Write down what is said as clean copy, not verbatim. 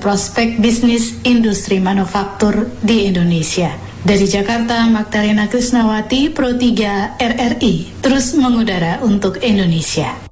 prospek bisnis industri manufaktur di Indonesia. Dari Jakarta, Magdalena Krisnawati, Pro 3 RRI, terus mengudara untuk Indonesia.